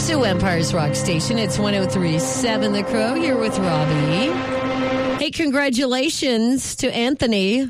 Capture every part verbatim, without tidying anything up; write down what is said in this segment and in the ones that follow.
Sioux Empire's Rock Station. It's one oh three point seven The Crow. You're with Robbie. Hey, congratulations to Anthony,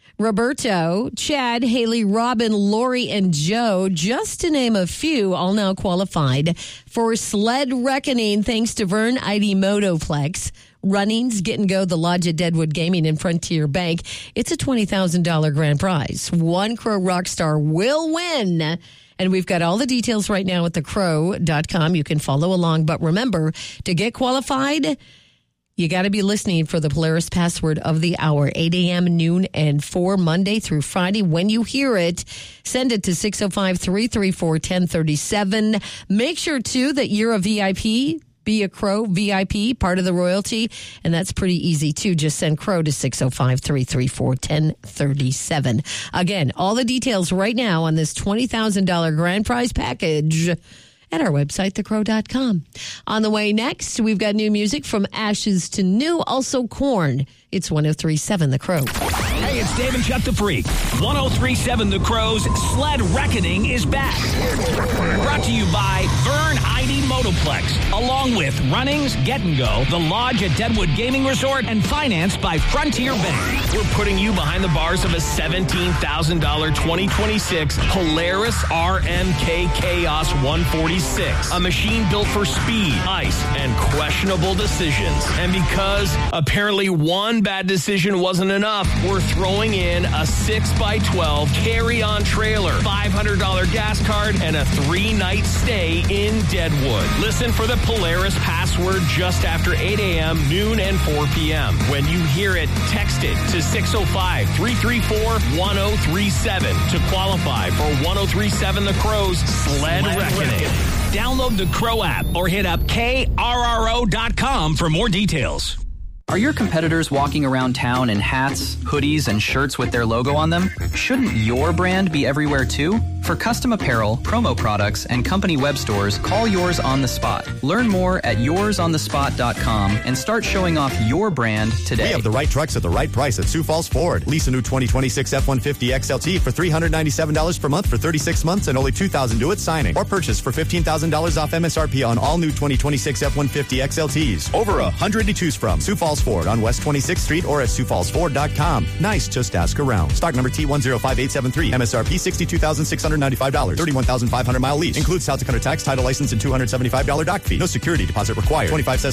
Roberto, Chad, Haley, Robin, Lori, and Joe, just to name a few, all now qualified for Sled Reckoning thanks to Vern I D Motoplex. Runnings, Get and Go, the Lodge at Deadwood Gaming and Frontier Bank. It's a twenty thousand dollars grand prize. One Crow Rockstar will win. And we've got all the details right now at the crow dot com. You can follow along. But remember, to get qualified, you got to be listening for the Polaris password of the hour, eight a.m., noon, and four, Monday through Friday. When you hear it, send it to six oh five, three three four, one oh three seven. Make sure, too, that you're a V I P. Be a Crow V I P, part of the royalty. And that's pretty easy, too. Just send Crow to six oh five, three three four, one oh three seven. Again, all the details right now on this twenty thousand dollars grand prize package at our website, the crow dot com. On the way next, we've got new music from Ashes to New, also Korn. It's one oh three point seven The Crow. Hey, it's Dave and Chuck the Freak. one oh three point seven The Crow's Sled Reckoning is back. Brought to you by Vern I D Motoplex, along with Runnings, Get and Go, the Lodge at Deadwood Gaming Resort, and financed by Frontier Bank. We're putting you behind the bars of a seventeen thousand dollars twenty twenty-six Polaris R M K Chaos one forty-six, a machine built for speed, ice, and questionable decisions. And because apparently one bad decision wasn't enough, we're throwing in a six by twelve carry-on trailer, five hundred dollars gas card, and a three-night stay in Deadwood. Listen for the Polaris password just after eight a.m., noon, and four p.m. When you hear it, text it to six oh five, three three four, one oh three seven to qualify for one oh three point seven The Crow's Sled, Sled Reckoning. Reckoning. Download the Crow app or hit up K R R O dot com for more details. Are your competitors walking around town in hats, hoodies, and shirts with their logo on them? Shouldn't your brand be everywhere too? For custom apparel, promo products, and company web stores, call Yours on the Spot. Learn more at yours on the spot dot com and start showing off your brand today. We have the right trucks at the right price at Sioux Falls Ford. Lease a new twenty twenty-six F one fifty X L T for three hundred ninety-seven dollars per month for thirty-six months and only two thousand dollars due at signing. Or purchase for fifteen thousand dollars off M S R P on all new twenty twenty-six F one fifty X L Ts. Over a hundred to choose from. Sioux Falls Ford on West twenty-sixth Street or at sioux falls ford dot com. Nice, just ask around. Stock number T one zero five eight seven three. M S R P sixty-two thousand six hundred ninety-five dollars. thirty-one thousand five hundred mile lease. Includes South Dakota tax, title license, and two hundred seventy-five dollars dock fee. No security deposit required. twenty-five cents